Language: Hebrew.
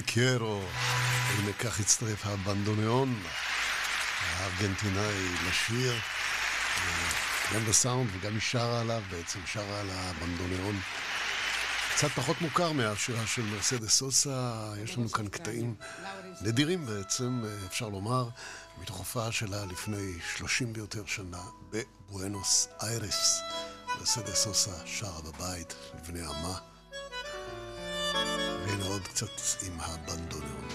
קיירו. הנה כך הצטרף הבנדונאון הארגנטינאי לשיר, גם בסאונד וגם היא שרה עליו, בעצם שרה על הבנדונאון. קצת פחות מוכר מהשירה של מרסדס סוסה. יש לנו כאן קטעים נדירים בעצם, אפשר לומר, מתוך הופעה שלה לפני 30 ויותר שנה בבואנוס איירס. מרסדס סוסה שרה בבית לבני עמה, והנה עוד קצת עם הבנדונאון.